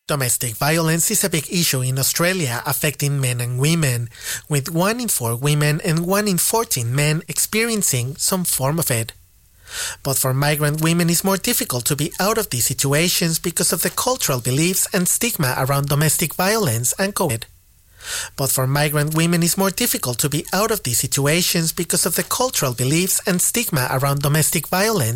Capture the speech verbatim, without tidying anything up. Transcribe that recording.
Domestic violence is a big issue in Australia affecting men and women, with one in four women and one in fourteen men experiencing some form of it. But for migrant women it's more difficult to be out of these situations because of the cultural beliefs and stigma around domestic violence and COVID. But for migrant women it's more difficult to be out of these situations because of the cultural beliefs and stigma around domestic violence